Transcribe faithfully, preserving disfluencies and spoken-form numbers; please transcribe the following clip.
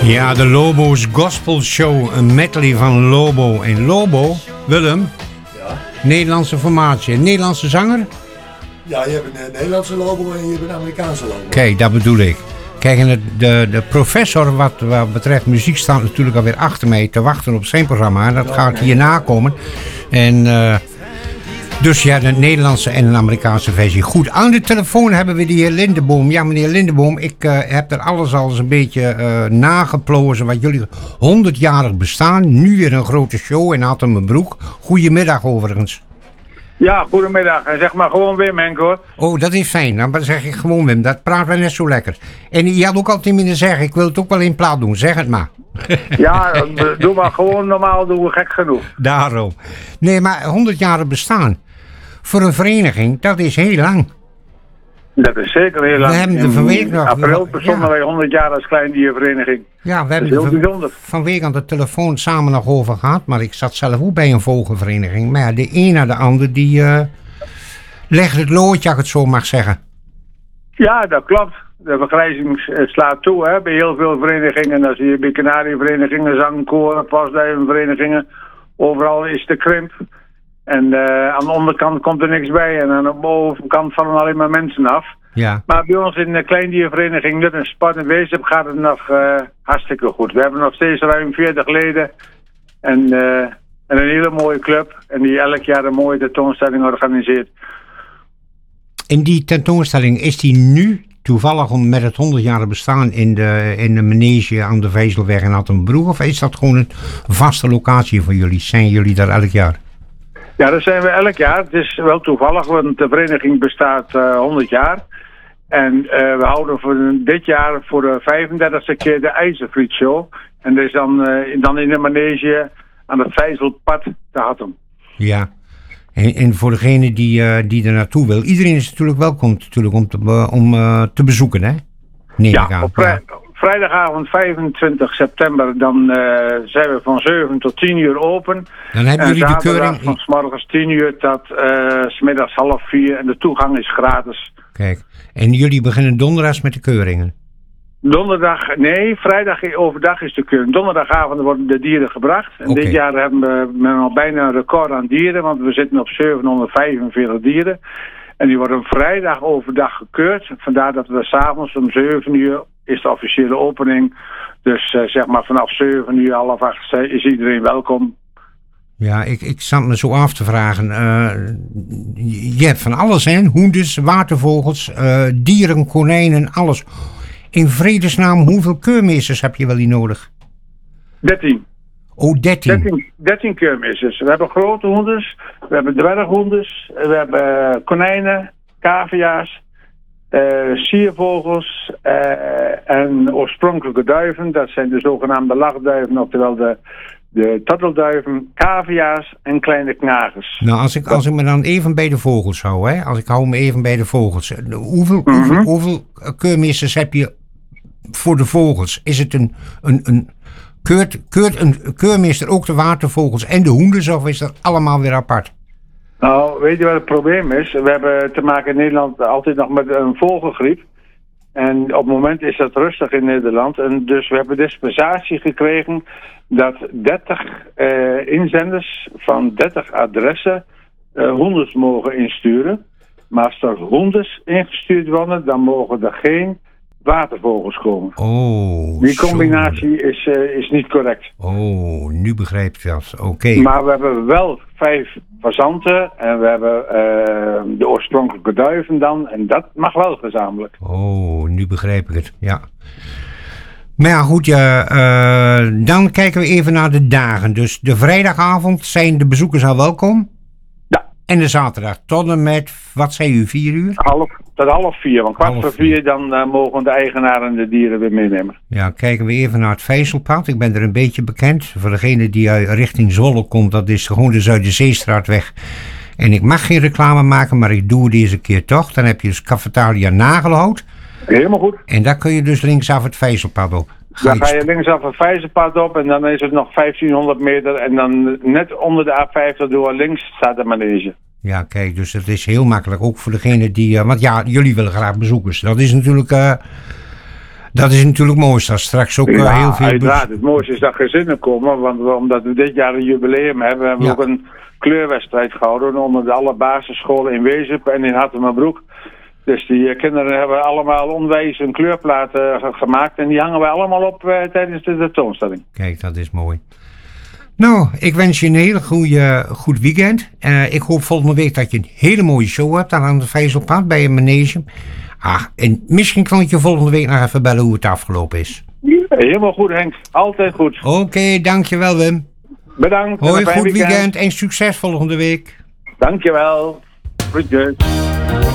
Ja, de Lobo's Gospel Show, een medley van Lobo. En Lobo, Willem, ja. Nederlandse formatie, een Nederlandse zanger? Ja, je hebt een Nederlandse Lobo en je hebt een Amerikaanse Lobo. Kijk, dat bedoel ik. Kijk, en de, de, de professor wat, wat betreft muziek staat natuurlijk alweer achter mij te wachten op zijn programma. En dat ja, gaat nee. hierna komen. En uh, dus ja, de Nederlandse en een Amerikaanse versie. Goed, aan de telefoon hebben we de heer Lindeboom. Ja, meneer Lindeboom, ik uh, heb er alles al eens een beetje uh, nageplozen wat jullie honderdjarig bestaan. Nu weer een grote show in Attemenbroek. Goedemiddag overigens. Ja, goedemiddag. En zeg maar gewoon Wim, Henk, hoor. Oh, dat is fijn. Dan zeg ik gewoon Wim. Dat praten we net zo lekker. En je had ook altijd moeten zeggen, ik wil het ook wel in plaat doen. Zeg het maar. Ja, doe maar gewoon normaal, doen we gek genoeg. Daarom. Nee, maar honderd jaar bestaan. Voor een vereniging, dat is heel lang. Dat is zeker heel lang. We hebben de vanwege nog... In april bestonden ja. wij honderd jaar als kleindiervereniging. Ja, we dat hebben is heel bijzonder. Vanwege aan de telefoon samen nog over gehad. Maar ik zat zelf ook bij een vogelvereniging. Maar ja, de een na de ander die uh, legt het loodje, als ik het zo mag zeggen. Ja, dat klopt. De vergrijzing slaat toe, hè, bij heel veel verenigingen. Dan zie je bij kanarieverenigingen, zangkoren, pasduivenverenigingen. Overal is de krimp. En uh, aan de onderkant komt er niks bij. En aan de bovenkant vallen alleen maar mensen af. Ja. Maar bij ons in de kleindiervereniging Nut en Sport en Weesp gaat het nog uh, hartstikke goed. We hebben nog steeds ruim veertig leden. En, uh, en een hele mooie club. En die elk jaar een mooie tentoonstelling organiseert. En die tentoonstelling, is die nu toevallig om met het honderdjarig bestaan in de, in de manege aan de Vezelweg in Attemenbroek? Of is dat gewoon een vaste locatie voor jullie? Zijn jullie daar elk jaar? Ja, dat zijn we elk jaar. Het is wel toevallig, want de vereniging bestaat uh, honderd jaar. En uh, we houden voor dit jaar voor de vijfendertigste keer de IJzerfrietshow. En dat is dan, uh, dan in de manege aan het Vijzelpad te Hattem. Ja, en, en voor degene die, uh, die er naartoe wil, iedereen is natuurlijk welkom natuurlijk om te, uh, om, uh, te bezoeken, hè? Nee, ja, op vrij, ja. vrijdagavond vijfentwintig september, dan uh, zijn we van zeven tot tien uur open. Dan hebben jullie de keuring... van 's morgens tien uur tot uh, 's middags half vier en de toegang is gratis. Kijk, en jullie beginnen donderdags met de keuringen? Donderdag, nee, vrijdag overdag is de keuring. Donderdagavond worden de dieren gebracht. En okay. Dit jaar hebben we met al bijna een record aan dieren, want we zitten op zevenhonderdvijfenveertig dieren. En die worden vrijdag overdag gekeurd. Vandaar dat we 's avonds om zeven uur is de officiële opening. Dus uh, zeg maar vanaf zeven uur, half acht is iedereen welkom. Ja, ik, ik zat me zo af te vragen. Uh, je hebt van alles, hè? Hoenders, watervogels, uh, dieren, konijnen, alles. In vredesnaam, hoeveel keurmeesters heb je wel die nodig? dertien. Oh, dertien. dertien keurmeesters. We hebben grote hoenders, we hebben dwerghoenders, we hebben konijnen, cavia's, uh, siervogels uh, en oorspronkelijke duiven. Dat zijn de zogenaamde lachduiven, oftewel de, de tattelduiven, cavia's en kleine knagers. Nou, als ik, als ik me dan even bij de vogels hou, hè? Als ik hou me even bij de vogels. Hoeveel, mm-hmm. hoeveel, hoeveel keurmeesters heb je voor de vogels? Is het een... een, een Keurt, keurt een keurmeester ook de watervogels en de hoenders, of is dat allemaal weer apart? Nou, weet je wat het probleem is? We hebben te maken in Nederland altijd nog met een vogelgriep. En op het moment is dat rustig in Nederland. En dus we hebben dispensatie gekregen dat dertig uh, inzenders van dertig adressen uh, hoenders mogen insturen. Maar als er hoenders ingestuurd worden, dan mogen er geen watervogels komen. Oh, die combinatie is, uh, is niet correct. Oh, nu begrijp ik dat. Oké. Okay. Maar we hebben wel vijf fazanten en we hebben uh, de oorspronkelijke duiven dan. En dat mag wel gezamenlijk. Oh, nu begrijp ik het. Ja. Maar ja, goed, ja, uh, dan kijken we even naar de dagen. Dus de vrijdagavond zijn de bezoekers al welkom. En de zaterdag tot en met, wat zei u, vier uur? Half, tot half vier, want kwart voor vier dan uh, mogen de eigenaren de dieren weer meenemen. Ja, kijken we even naar het Vijzelpad. Ik ben er een beetje bekend. Voor degene die uit richting Zwolle komt, dat is gewoon de Zuiderzeestraatweg. En ik mag geen reclame maken, maar ik doe het deze keer toch. Dan heb je dus Cafetaria Nagelhout. Helemaal goed. En daar kun je dus linksaf het Vijzelpad op. Ga dan ga je linksaf het Vijzelpad op en dan is het nog vijftienhonderd meter. En dan net onder de A vijftig door links staat de manege. Ja, kijk, dus het is heel makkelijk. Ook voor degene die... Uh, want ja, jullie willen graag bezoekers. Dat is natuurlijk... Uh, Dat is natuurlijk mooi, dat straks ook uh, ja, heel veel... uiteraard. Het mooiste is dat gezinnen komen, want we, omdat we dit jaar een jubileum hebben, hebben Ja. we ook een kleurwedstrijd gehouden onder de alle basisscholen in Wezep en in Hattemerbroek. Dus die uh, kinderen hebben allemaal onwijs een kleurplaat uh, gemaakt en die hangen we allemaal op uh, tijdens de tentoonstelling. Kijk, dat is mooi. Nou, ik wens je een hele goede, goed weekend. Uh, ik hoop volgende week dat je een hele mooie show hebt aan het Vijzelpad bij een manege. Ah, en misschien kan ik je volgende week nog even bellen hoe het afgelopen is. Helemaal goed, Henk. Altijd goed. Oké, okay, dankjewel Wim. Bedankt. Hoi, goed weekend. weekend en succes volgende week. Dankjewel. Groetjes.